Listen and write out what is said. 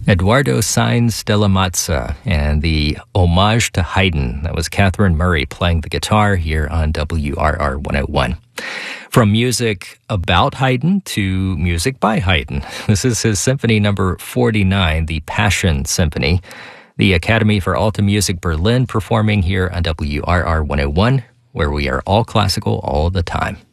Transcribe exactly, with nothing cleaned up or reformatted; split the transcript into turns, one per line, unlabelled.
Eduardo Sainz de la Mazza and the Homage to Haydn. That was Catherine Murray playing the guitar here on W R R one oh one. From music about Haydn to music by Haydn. This is his symphony number forty-nine, the Passion Symphony. The Academy for Alta Music Berlin performing here on W R R one oh one, where we are all classical all the time.